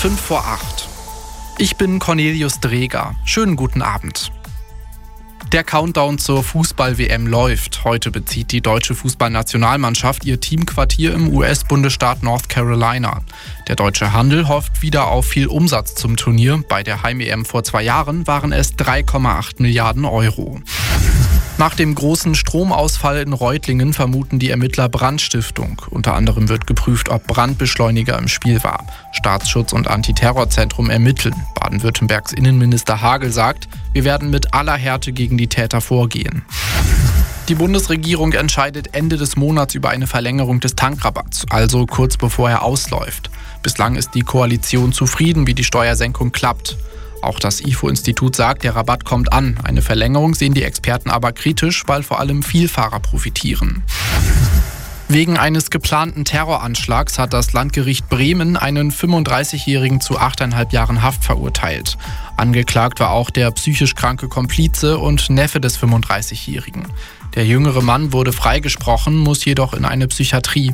8:05. Ich bin Cornelius Dreger. Schönen guten Abend. Der Countdown zur Fußball-WM läuft. Heute bezieht die deutsche Fußballnationalmannschaft ihr Teamquartier im US-Bundesstaat North Carolina. Der deutsche Handel hofft wieder auf viel Umsatz zum Turnier. Bei der Heim-EM vor 2 Jahren waren es 3,8 Milliarden Euro. Nach dem großen Stromausfall in Reutlingen vermuten die Ermittler Brandstiftung. Unter anderem wird geprüft, ob Brandbeschleuniger im Spiel war. Staatsschutz und Antiterrorzentrum ermitteln. Baden-Württembergs Innenminister Hagel sagt, wir werden mit aller Härte gegen die Täter vorgehen. Die Bundesregierung entscheidet Ende des Monats über eine Verlängerung des Tankrabatts, also kurz bevor er ausläuft. Bislang ist die Koalition zufrieden, wie die Steuersenkung klappt. Auch das IFO-Institut sagt, der Rabatt kommt an. Eine Verlängerung sehen die Experten aber kritisch, weil vor allem Vielfahrer profitieren. Wegen eines geplanten Terroranschlags hat das Landgericht Bremen einen 35-Jährigen zu 8,5 Jahren Haft verurteilt. Angeklagt war auch der psychisch kranke Komplize und Neffe des 35-Jährigen. Der jüngere Mann wurde freigesprochen, muss jedoch in eine Psychiatrie.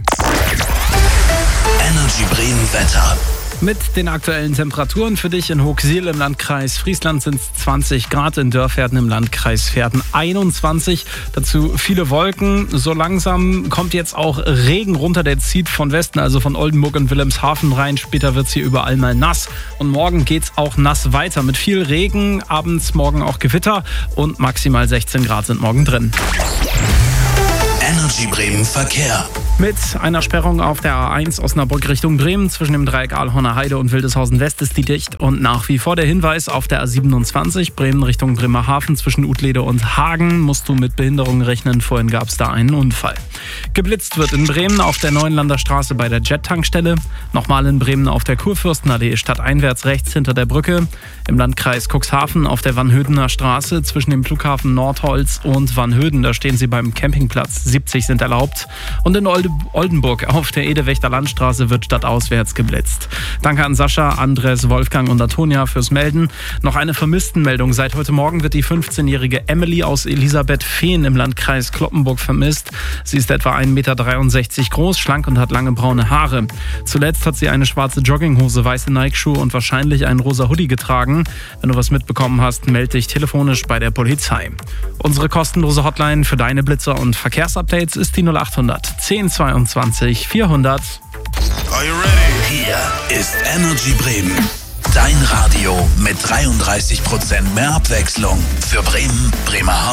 Energy Bremen Wetter. Mit den aktuellen Temperaturen für dich in Hochsiel im Landkreis Friesland sind es 20 Grad, in Dörferden im Landkreis Verden 21. Dazu viele Wolken. So langsam kommt jetzt auch Regen runter, der zieht von Westen, also von Oldenburg und Wilhelmshaven rein. Später wird es hier überall mal nass. Und morgen geht es auch nass weiter mit viel Regen. Abends morgen auch Gewitter und maximal 16 Grad sind morgen drin. Energy Bremen Verkehr. Mit einer Sperrung auf der A1 Osnabrück Richtung Bremen zwischen dem Dreieck Aalhorner Heide und Wildeshausen West ist die dicht. Und nach wie vor der Hinweis auf der A27 Bremen Richtung Bremerhaven zwischen Utlede und Hagen musst du mit Behinderungen rechnen. Vorhin gab es da einen Unfall. Geblitzt wird in Bremen auf der Neuenlander Straße bei der Jet-Tankstelle. Nochmal in Bremen auf der Kurfürstenallee stadteinwärts rechts hinter der Brücke. Im Landkreis Cuxhaven auf der Vanhödener Straße zwischen dem Flughafen Nordholz und Vanhöden. Da stehen sie beim Campingplatz. 70 sind erlaubt. Und in Oldenburg auf der Edewächter Landstraße wird stadtauswärts geblitzt. Danke an Sascha, Andres, Wolfgang und Antonia fürs Melden. Noch eine Vermisstenmeldung. Seit heute Morgen wird die 15-jährige Emily aus Elisabethfehn im Landkreis Cloppenburg vermisst. Sie ist etwa 1,63 Meter groß, schlank und hat lange braune Haare. Zuletzt hat sie eine schwarze Jogginghose, weiße Nike-Schuhe und wahrscheinlich einen rosa Hoodie getragen. Wenn du was mitbekommen hast, melde dich telefonisch bei der Polizei. Unsere kostenlose Hotline für deine Blitzer und Verkehrsupdates ist die 0800 10 22 400. Are you ready? Hier ist Energy Bremen. Dein Radio mit 33% mehr Abwechslung für Bremen, Bremerhaven